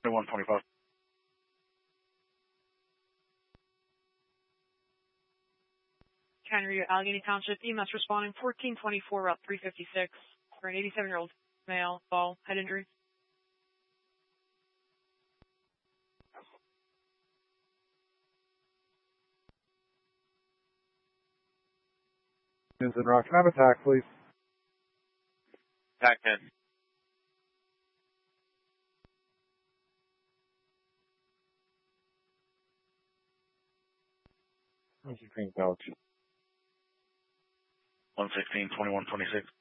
2125. County Allegheny Township, EMS responding 1424, Route 356, for an 87-year-old male, fall, head injury. Vincent Rock, can I have a TAC, please? TAC 10. What's your green pouch? 116, 2126.